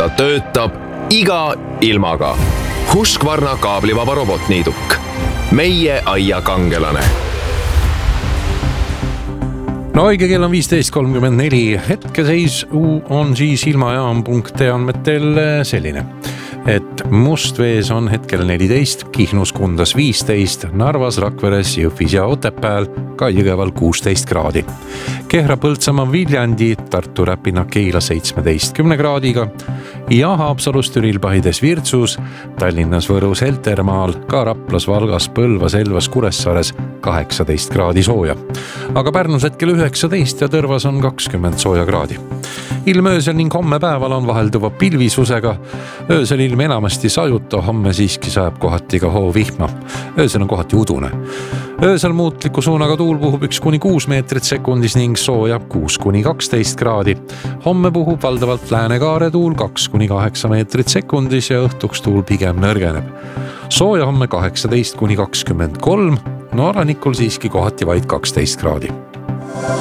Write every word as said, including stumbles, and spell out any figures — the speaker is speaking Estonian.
ta töötab iga ilmaga. Husqvarna kaablivaba robotniiduk. Meie aia kangelane. No õige kell on viisteist kolmkümmend neli. Hetkeseis on siis ilmajaam punkt andmetel selline, et Mustvees on hetkel neliteist, Kihnus, Kundas viisteist, Narvas, Rakveres, Jõhvis ja Otepääl ka Jõgeval kuusteist kraadi. Kehra, Põltsamaa, Viljandi, Tartu, Räpina, Keila seitsmeteistkümne kraadiga ja Haapsalus, Türil, Pahides, Virtsus, Tallinnas, Võrus, Heltermaal, ka Raplas, Valgas, Põlvas, Elvas, Kuressaares kaheksateist kraadi sooja. Aga Pärnus hetkel üheksateist ja Tõrvas on kakskümmend sooja kraadi. Ilm öösel ning homme päeval on vahelduva pilvisusega. Öösel ilm enamasti sajuta, homme siiski sajab kohati ka hoovihma. Öösel on kohati udune. Öösel muutliku suunaga tuul puhub üks kuni kuus meetrit sekundis ning sooja kuus kuni kaksteist kraadi. Homme puhub valdavalt läänekaare tuul kaks kuni kaheksa meetrit sekundis ja õhtuks tuul pigem nõrgeneb. Sooja homme kaheksateist kuni kakskümmend kolm, no rannikul siiski kohati vaid kaksteist kraadi.